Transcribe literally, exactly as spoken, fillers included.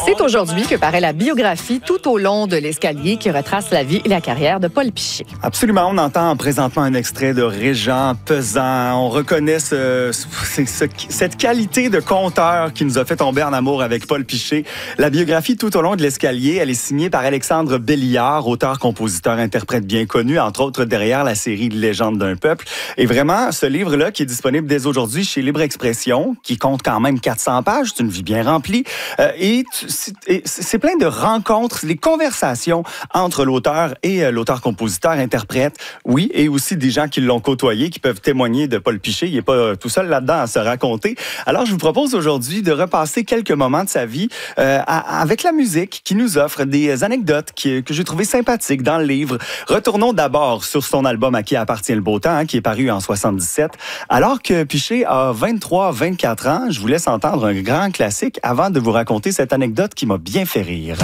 C'est aujourd'hui que paraît la biographie Tout au long de l'escalier qui retrace la vie et la carrière de Paul Piché. Absolument. On entend présentement un extrait de Régent pesant. On reconnaît ce, ce, ce, cette qualité de conteur qui nous a fait tomber en amour avec Paul Piché. La biographie Tout au long de l'escalier, elle est signée par Alexandre Belliard, auteur, compositeur, interprète bien connu, entre autres derrière la série Légende d'un peuple. Et vraiment, ce livre-là qui est disponible dès aujourd'hui chez Libre Expression, qui compte quand même quatre cents pages, c'est une vie bien remplie, euh, et c'est plein de rencontres, les conversations entre l'auteur et euh, l'auteur-compositeur, interprète, oui, et aussi des gens qui l'ont côtoyé, qui peuvent témoigner de Paul Piché. Il n'est pas euh, tout seul là-dedans à se raconter. Alors, je vous propose aujourd'hui de repasser quelques moments de sa vie euh, à, avec la musique qui nous offre des anecdotes qui, que j'ai trouvées sympathiques dans le livre. Retournons d'abord sur son album À qui appartient le beau temps, hein, qui est paru en soixante-dix-sept. Alors que Piché a vingt-trois vingt-quatre ans, je vous laisse entendre un grand classique avant de vous raconter cette anecdote qui m'a bien fait rire.